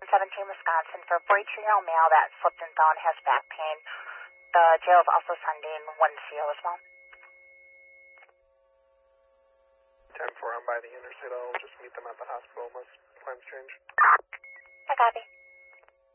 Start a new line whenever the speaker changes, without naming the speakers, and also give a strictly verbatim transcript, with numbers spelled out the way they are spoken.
seventeen, Wisconsin, for a forty-two-year-old male that slipped and fell and has back pain. The jail is also sending one C O as well.
ten four, I'm by the interstate. I'll just meet them at the hospital unless plans change.
I copy.